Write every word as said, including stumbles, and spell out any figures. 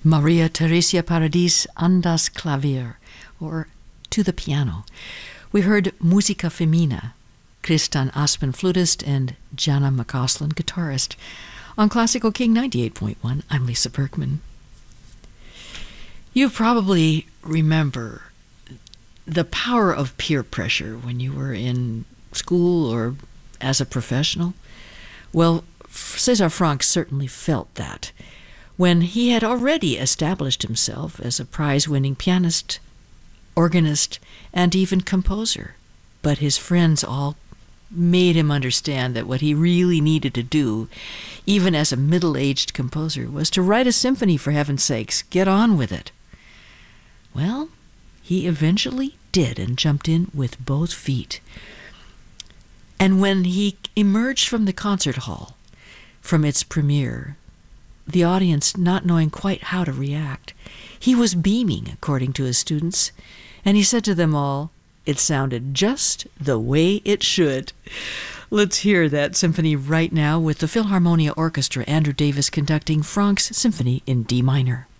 Maria Theresia Paradis an das Klavier, or To the Piano. We heard Musica Femina, Tristan Aspen, flutist, and Jana McCausland, guitarist. On Classical King ninety-eight point one, I'm Lisa Berkman. You probably remember the power of peer pressure when you were in school or as a professional. Well, César Franck certainly felt that when he had already established himself as a prize-winning pianist, organist, and even composer. But his friends all made him understand that what he really needed to do, even as a middle-aged composer, was to write a symphony, for heaven's sakes. Get on with it. Well, he eventually did and jumped in with both feet. And when he emerged from the concert hall, from its premiere, the audience not knowing quite how to react, he was beaming, according to his students, and he said to them all, it sounded just the way it should. Let's hear that symphony right now with the Philharmonia Orchestra, Andrew Davis conducting Franck's Symphony in D minor.